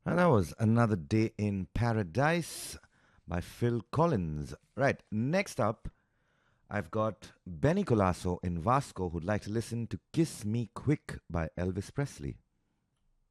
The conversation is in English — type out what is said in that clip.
And that was Another Day in Paradise by Phil Collins. Right, next up, I've got Benny Colasso in Vasco who'd like to listen to Kiss Me Quick by Elvis Presley.